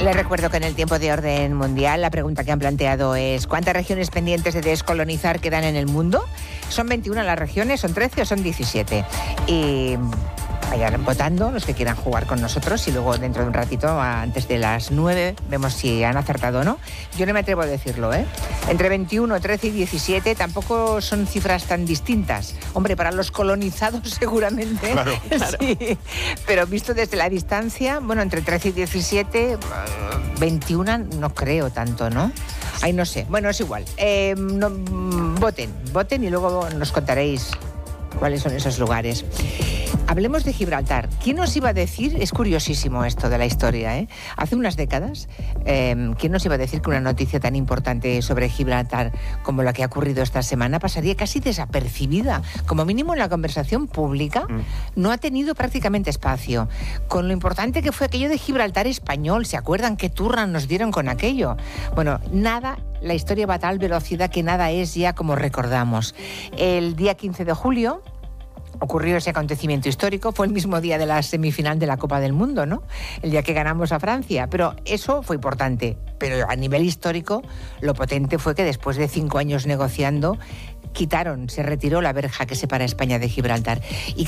Les recuerdo que en el tiempo de orden mundial la pregunta que han planteado es ¿cuántas regiones pendientes de descolonizar quedan en el mundo? ¿Son 21 las regiones, son 13 o son 17? Y vayan votando los que quieran jugar con nosotros y luego dentro de un ratito, antes de las 9, vemos si han acertado o no. Yo no me atrevo a decirlo, ¿eh? Entre 21, 13 y 17 tampoco son cifras tan distintas. Hombre, para los colonizados seguramente. Claro. Sí. Pero visto desde la distancia, bueno, entre 13 y 17, 21 no creo tanto, ¿no? Ay, no sé. Bueno, es igual. Voten y luego nos contaréis cuáles son esos lugares. Hablemos de Gibraltar. ¿Quién nos iba a decir? Es curiosísimo esto de la historia, ¿eh? Hace unas décadas, ¿quién nos iba a decir que una noticia tan importante sobre Gibraltar como la que ha ocurrido esta semana pasaría casi desapercibida? Como mínimo en la conversación pública no ha tenido prácticamente espacio. Con lo importante que fue aquello de Gibraltar español, ¿se acuerdan qué turra nos dieron con aquello? Bueno, nada. La historia va a tal velocidad que nada es ya como recordamos. El día 15 de julio ocurrió ese acontecimiento histórico, fue el mismo día de la semifinal de la Copa del Mundo, ¿no? El día que ganamos a Francia, pero eso fue importante. Pero a nivel histórico, lo potente fue que después de 5 años negociando, se retiró la verja que separa España de Gibraltar. Y